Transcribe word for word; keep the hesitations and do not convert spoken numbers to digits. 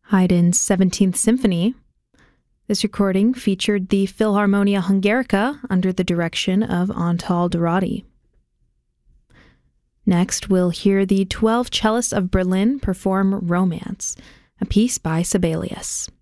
Haydn's seventeenth Symphony. This recording featured the Philharmonia Hungarica under the direction of Antal Dorati. Next, we'll hear the twelve Cellists of Berlin perform Romance, a piece by Sibelius.